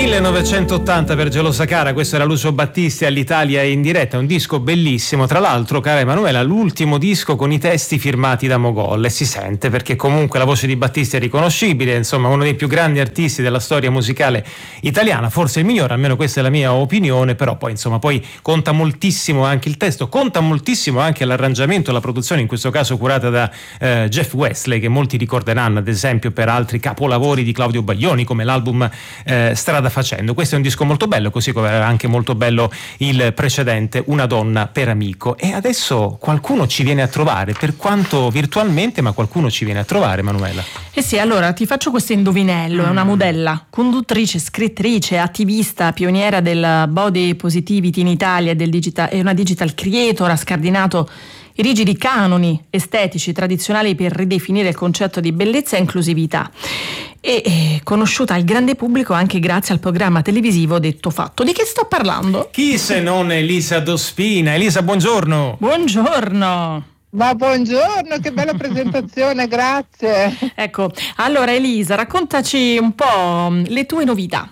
1980 per Gelosa Cara, questo era Lucio Battisti all'Italia in diretta, è un disco bellissimo, tra l'altro, cara Emanuela, l'ultimo disco con i testi firmati da Mogol, e si sente perché comunque la voce di Battisti è riconoscibile, insomma uno dei più grandi artisti della storia musicale italiana, forse il migliore, almeno questa è la mia opinione, però poi insomma poi conta moltissimo anche il testo, conta moltissimo anche l'arrangiamento, la produzione, in questo caso curata da Jeff Wesley, che molti ricorderanno ad esempio per altri capolavori di Claudio Baglioni come l'album Strada Facendo. Questo è un disco molto bello, così come era anche molto bello il precedente, Una donna per amico. E adesso qualcuno ci viene a trovare, per quanto virtualmente, ma qualcuno ci viene a trovare, Manuela. Eh sì, allora ti faccio questo indovinello. È una modella, conduttrice, scrittrice, attivista, pioniera del body positivity in Italia, è una digital creator, ha scardinato i rigidi canoni estetici tradizionali per ridefinire il concetto di bellezza e inclusività. E conosciuta al grande pubblico anche grazie al programma televisivo Detto Fatto. Di che sto parlando? Chi se non Elisa Dospina? Elisa, buongiorno. Buongiorno. Ma buongiorno, che bella presentazione, grazie. Ecco, allora Elisa, raccontaci un po' le tue novità.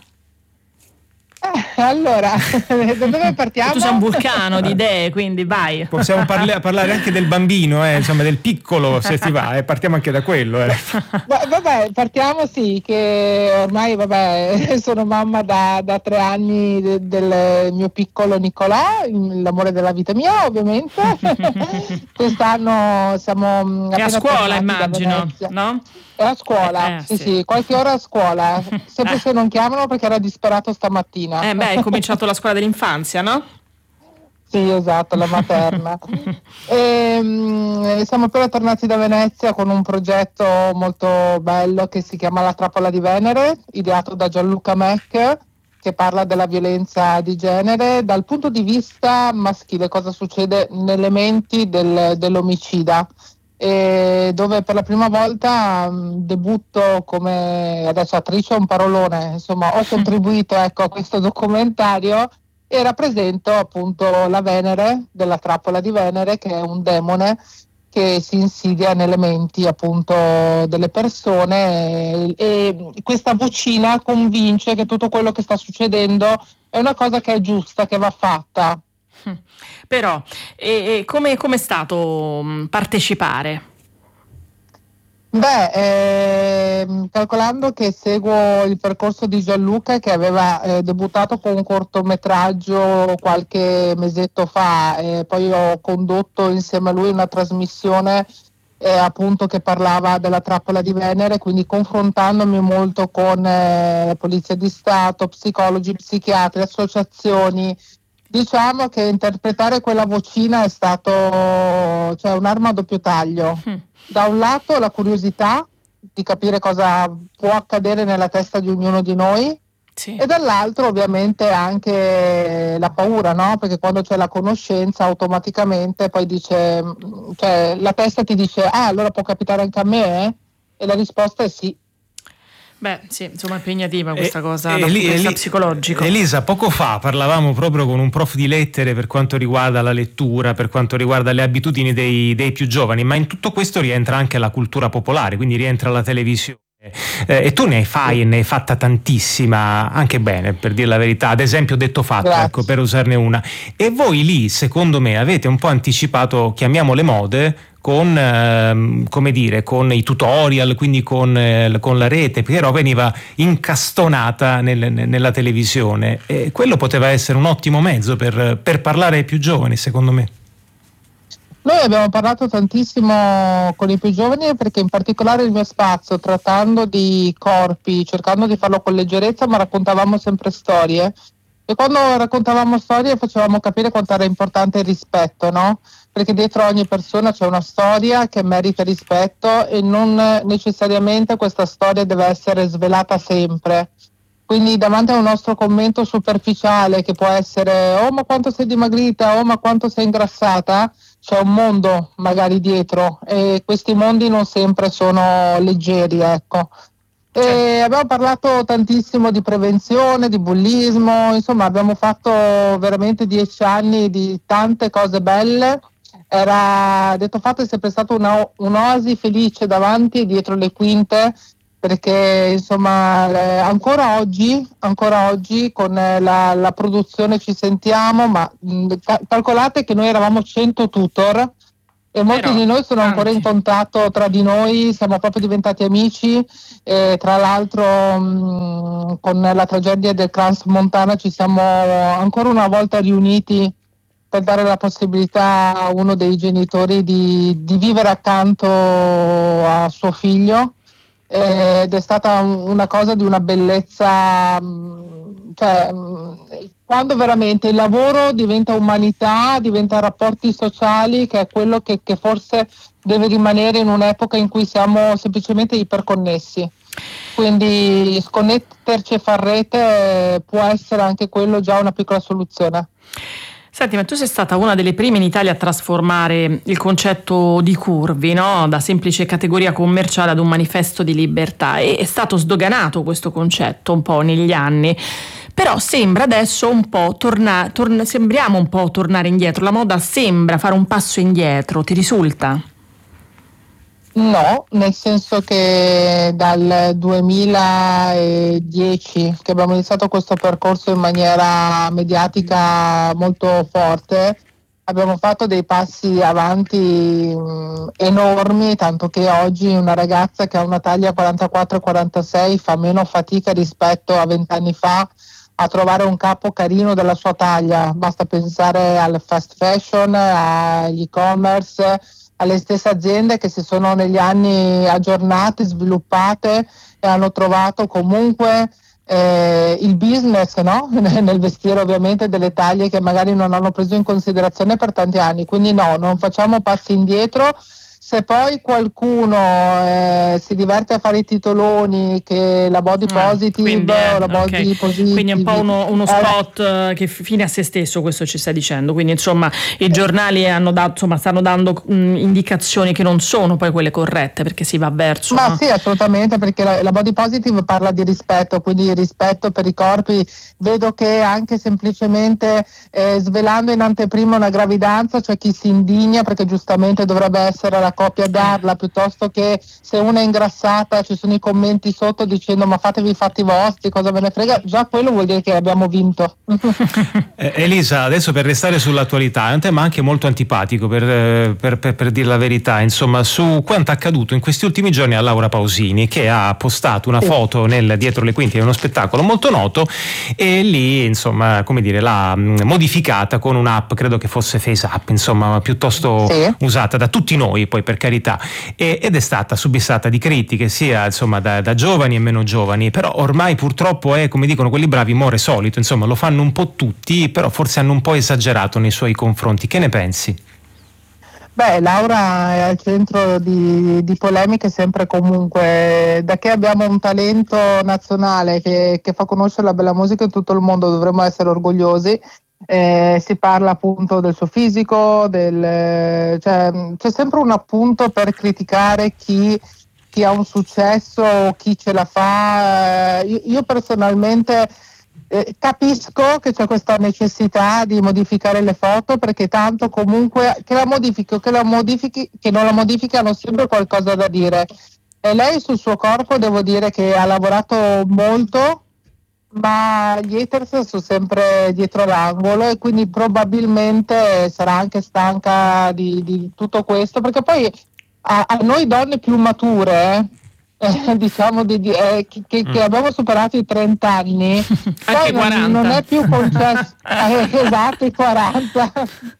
Allora, da dove partiamo? Tu sei un vulcano di idee, quindi vai. Possiamo parlare anche del bambino, insomma del piccolo, se ti va, partiamo anche da quello. Vabbè, partiamo sì, che ormai sono mamma da 3 anni del mio piccolo Nicolò, l'amore della vita mia ovviamente. Quest'anno siamo è a scuola, immagino, no? È a scuola, sì, qualche ora a scuola, sempre se non chiamano perché era disperato stamattina. Hai cominciato la scuola dell'infanzia, no? Sì, esatto, la materna. Siamo appena tornati da Venezia con un progetto molto bello che si chiama La Trappola di Venere, ideato da Gianluca Mech, che parla della violenza di genere dal punto di vista maschile, cosa succede nelle menti dell'omicida. Dove per la prima volta debutto come, adesso attrice è un parolone, insomma ho contribuito a questo documentario e rappresento appunto la Venere della Trappola di Venere, che è un demone che si insidia nelle menti appunto delle persone e questa vocina convince che tutto quello che sta succedendo è una cosa che è giusta, che va fatta. Però come è stato partecipare? Calcolando che seguo il percorso di Gianluca, che aveva debuttato con un cortometraggio qualche mesetto fa, poi ho condotto insieme a lui una trasmissione appunto che parlava della Trappola di Venere, quindi confrontandomi molto con Polizia di Stato, psicologi, psichiatri, associazioni. Diciamo che interpretare quella vocina è stato un'arma a doppio taglio. Da un lato la curiosità di capire cosa può accadere nella testa di ognuno di noi, sì. E dall'altro ovviamente anche la paura, no? Perché quando c'è la conoscenza automaticamente poi la testa ti dice allora può capitare anche a me? E la risposta è sì. Beh, sì, insomma, impegnativa questa cosa dal punto di vista psicologico. Elisa, poco fa parlavamo proprio con un prof di lettere per quanto riguarda la lettura, per quanto riguarda le abitudini dei più giovani, ma in tutto questo rientra anche la cultura popolare, quindi rientra la televisione. E tu ne hai fatta tantissima, anche bene, per dire la verità, ad esempio Detto Fatto, ecco, per usarne una. E voi lì, secondo me, avete un po' anticipato, chiamiamole mode, con con i tutorial, quindi con la rete, però veniva incastonata nella televisione, e quello poteva essere un ottimo mezzo per parlare ai più giovani, secondo me. Noi abbiamo parlato tantissimo con i più giovani perché in particolare il mio spazio, trattando di corpi, cercando di farlo con leggerezza, ma raccontavamo sempre storie. E quando raccontavamo storie facevamo capire quanto era importante il rispetto, no? Perché dietro ogni persona c'è una storia che merita rispetto e non necessariamente questa storia deve essere svelata sempre. Quindi davanti a un nostro commento superficiale che può essere ma quanto sei dimagrita, ma quanto sei ingrassata, c'è un mondo magari dietro e questi mondi non sempre sono leggeri, ecco. E abbiamo parlato tantissimo di prevenzione, di bullismo, insomma abbiamo fatto veramente 10 anni di tante cose belle. Era Detto Fatto è sempre stato un'oasi felice davanti e dietro le quinte perché insomma ancora oggi con la produzione ci sentiamo, ma calcolate che noi eravamo 100 tutor e molti di noi sono ancora in contatto tra di noi, siamo proprio diventati amici, tra l'altro con la tragedia del Crans Montana ci siamo ancora una volta riuniti per dare la possibilità a uno dei genitori di vivere accanto a suo figlio, ed è stata una cosa di una bellezza, quando veramente il lavoro diventa umanità, diventa rapporti sociali, che è quello che forse deve rimanere in un'epoca in cui siamo semplicemente iperconnessi. Quindi sconnetterci e far rete può essere anche quello già una piccola soluzione. Senti, ma tu sei stata una delle prime in Italia a trasformare il concetto di Curvi, no? Da semplice categoria commerciale ad un manifesto di libertà, e è stato sdoganato questo concetto un po' negli anni, però sembra adesso un po' sembriamo un po' tornare indietro, la moda sembra fare un passo indietro, ti risulta? No, nel senso che dal 2010 che abbiamo iniziato questo percorso in maniera mediatica molto forte, abbiamo fatto dei passi avanti enormi, tanto che oggi una ragazza che ha una taglia 44-46 fa meno fatica rispetto a 20 anni fa a trovare un capo carino della sua taglia. Basta pensare al fast fashion, agli e-commerce, alle stesse aziende che si sono negli anni aggiornate, sviluppate e hanno trovato comunque il business, no? Nel vestire ovviamente delle taglie che magari non hanno preso in considerazione per tanti anni. Quindi no, non facciamo passi indietro. Se poi qualcuno si diverte a fare i titoloni che la body positive, la body positive, quindi è un po' uno spot che fine a se stesso, questo ci stai dicendo. Quindi insomma i giornali stanno dando indicazioni che non sono poi quelle corrette, perché si va verso. Ma sì, assolutamente, perché la body positive parla di rispetto, quindi rispetto per i corpi. Vedo che anche semplicemente svelando in anteprima una gravidanza c'è chi si indigna perché giustamente dovrebbe essere la coppia a darla, piuttosto che se una è ingrassata ci sono i commenti sotto dicendo ma fatevi i fatti vostri, cosa ve ne frega. Già quello vuol dire che abbiamo vinto. Elisa, adesso per restare sull'attualità, è un tema anche molto antipatico per dire la verità, insomma, su quanto accaduto in questi ultimi giorni a Laura Pausini, che ha postato una foto dietro le quinte di uno spettacolo molto noto, e lì insomma, come dire, l'ha modificata con un'app, credo che fosse FaceApp, insomma, piuttosto usata da tutti noi, poi per carità, ed è stata subissata di critiche sia insomma da giovani e meno giovani, però ormai purtroppo è, come dicono quelli bravi, more solito, insomma lo fanno un po' tutti, però forse hanno un po' esagerato nei suoi confronti. Che ne pensi? Beh, Laura è al centro di polemiche sempre e comunque. Da che abbiamo un talento nazionale che fa conoscere la bella musica in tutto il mondo, dovremmo essere orgogliosi. Si parla appunto del suo fisico, c'è sempre un appunto per criticare chi ha un successo, chi ce la fa. Io personalmente capisco che c'è questa necessità di modificare le foto, perché tanto comunque che la modifichi o che non la modifichi hanno sempre qualcosa da dire. E lei sul suo corpo devo dire che ha lavorato molto, ma gli haters sono sempre dietro l'angolo e quindi probabilmente sarà anche stanca di tutto questo, perché poi a noi donne più mature diciamo che abbiamo superato i 30 anni, anche 40. Non è più concesso esatto, i 40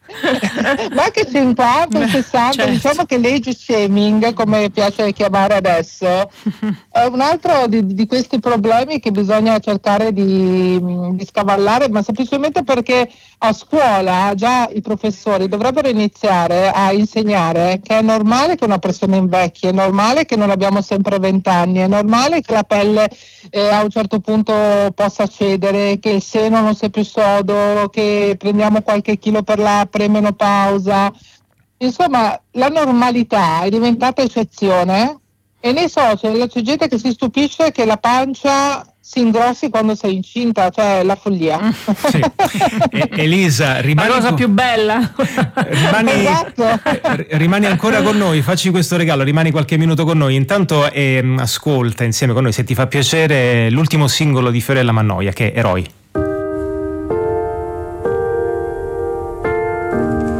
ma anche 50, 60, certo. Diciamo che l'age shaming, come piace chiamare adesso, è un altro di questi problemi che bisogna cercare di scavallare, ma semplicemente perché a scuola già i professori dovrebbero iniziare a insegnare che è normale che una persona invecchi, è normale che non abbiamo sempre 20 anni, è normale che la pelle a un certo punto possa cedere, che il seno non sia più sodo, che prendiamo qualche chilo per la premenopausa. Insomma, la normalità è diventata eccezione e nei social c'è gente che si stupisce che la pancia si ingrossi quando sei incinta, cioè la follia. Sì. Elisa, rimani la cosa più bella. Rimani ancora con noi, facci questo regalo, rimani qualche minuto con noi. Intanto ascolta insieme con noi, se ti fa piacere, l'ultimo singolo di Fiorella Mannoia, che è Eroi.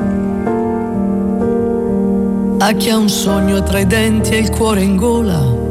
A chi ha un sogno tra i denti e il cuore in gola,